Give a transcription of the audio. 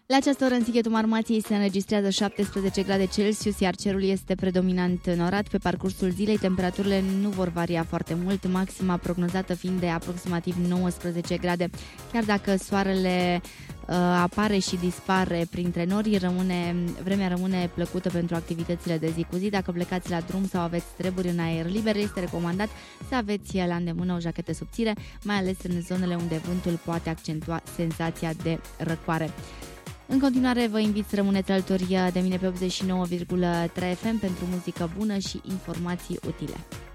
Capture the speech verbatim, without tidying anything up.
La această oră în Sighetul Marmației se înregistrează șaptesprezece grade Celsius, iar cerul este predominant norat. Pe parcursul zilei temperaturile nu vor varia foarte mult, maxima prognozată fiind de aproximativ nouăsprezece grade. Chiar dacă soarele uh, apare și dispare printre nori, rămâne, vremea rămâne plăcută pentru activitățile de zi cu zi. Dacă plecați la drum sau aveți treburi în aer liber, este recomandat să aveți la îndemână o jachetă subțire, mai ales în zonele unde vântul poate accentua senzația de răcoare. În continuare, vă invit să rămâneți alături de mine pe optzeci și nouă virgulă trei F M pentru muzică bună și informații utile.